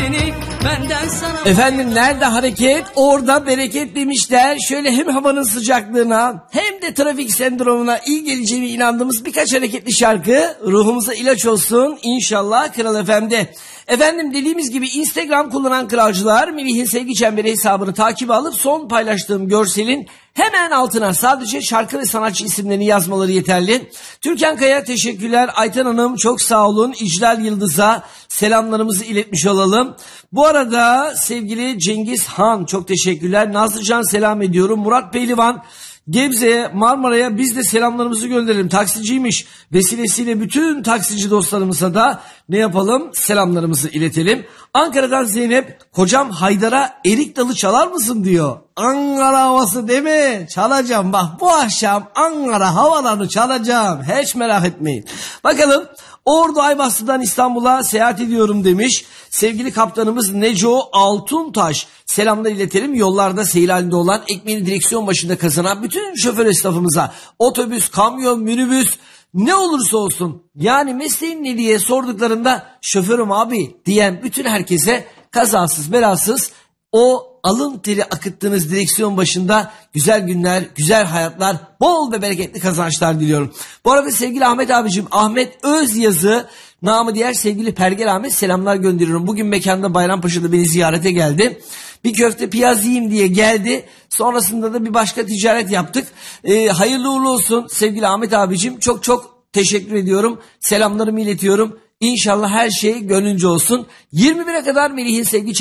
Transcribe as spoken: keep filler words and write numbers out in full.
beni benden sana. Efendim nerede hareket orada bereket demişler. Şöyle hem havanın sıcaklığına hem de trafik sendromuna iyi geleceğine inandığımız birkaç hareketli şarkı ruhumuza ilaç olsun inşallah Kral F M'de. Efendim dediğimiz gibi Instagram kullanan kralcılar Melih'in sevgi çemberi hesabını takip alıp son paylaştığım görselin hemen altına sadece şarkı ve sanatçı isimlerini yazmaları yeterli. Türkan Kaya teşekkürler. Ayten Hanım çok sağ olun. İclal Yıldız'a selamlarımızı iletmiş olalım. Bu arada sevgili Cengiz Han çok teşekkürler. Nazlıcan selam ediyorum. Murat Pehlivan Gebze'ye, Marmara'ya biz de selamlarımızı gönderelim. Taksiciymiş. Vesilesiyle bütün taksici dostlarımıza da ne yapalım? Selamlarımızı iletelim. Ankara'dan Zeynep, kocam Haydar'a erik dalı çalar mısın diyor. Ankara havası değil mi? Çalacağım bak bu akşam Ankara havalarını çalacağım. Hiç merak etmeyin. Bakalım Ordu Aybastı'dan İstanbul'a seyahat ediyorum demiş. Sevgili kaptanımız Neco Altuntaş. Selamlar iletelim. Yollarda seyir halinde olan ekmeğini direksiyon başında kazanan bütün şoför esnafımıza. Otobüs, kamyon, minibüs ne olursa olsun. Yani mesleğin ne diye sorduklarında şoförüm abi diyen bütün herkese kazasız belasız o alın teri akıttığınız direksiyon başında güzel günler, güzel hayatlar, bol ve bereketli kazançlar diliyorum. Bu arada sevgili Ahmet abicim, Ahmet Özyazı, namı diğer sevgili Pergel Ahmet selamlar gönderiyorum. Bugün mekanda Bayrampaşa'da beni ziyarete geldi. Bir köfte piyaz yiyeyim diye geldi. Sonrasında da bir başka ticaret yaptık. Ee, hayırlı uğurlu olsun sevgili Ahmet abicim. Çok çok teşekkür ediyorum. Selamlarımı iletiyorum. İnşallah her şey gönlünce olsun. yirmi bire kadar Melih'in sevgi